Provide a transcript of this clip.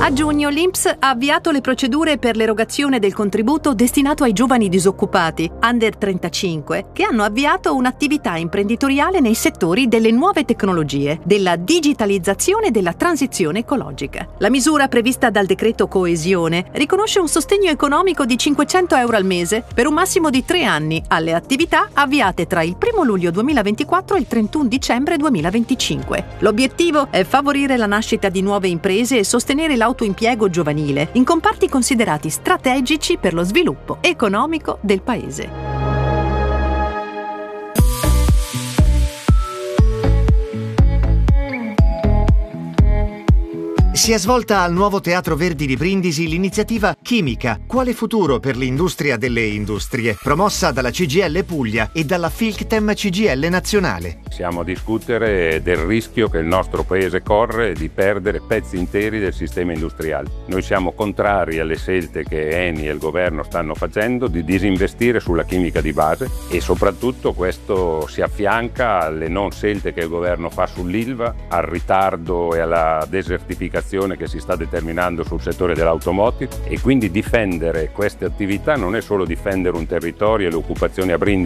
A giugno l'INPS ha avviato le procedure per l'erogazione del contributo destinato ai giovani disoccupati, under 35, che hanno avviato un'attività imprenditoriale nei settori delle nuove tecnologie, della digitalizzazione e della transizione ecologica. La misura prevista dal decreto Coesione riconosce un sostegno economico di 500 euro al mese per un massimo di 3 anni alle attività avviate tra il 1 luglio 2024 e il 31 dicembre 2025. L'obiettivo è favorire la nascita di nuove imprese e sostenere l'autoimpiego giovanile in comparti considerati strategici per lo sviluppo economico del Paese. Si è svolta al Nuovo Teatro Verdi di Brindisi l'iniziativa Chimica, quale futuro per l'industria delle industrie, promossa dalla CGIL Puglia e dalla Filctem CGIL Nazionale. Siamo a discutere del rischio che il nostro paese corre di perdere pezzi interi del sistema industriale. Noi siamo contrari alle scelte che Eni e il governo stanno facendo di disinvestire sulla chimica di base e soprattutto questo si affianca alle non scelte che il governo fa sull'Ilva, al ritardo e alla desertificazione che si sta determinando sul settore dell'automotive, e quindi difendere queste attività non è solo difendere un territorio e le occupazioni a Brindisi,